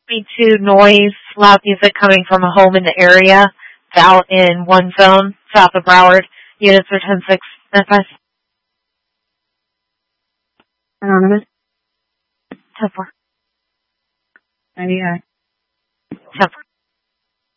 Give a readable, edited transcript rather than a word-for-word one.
me to noise, loud music coming from a home in the area. It's out in one zone, south of Broward. Units are 10-6, FS. Anonymous. 10-4. 99. 10-4.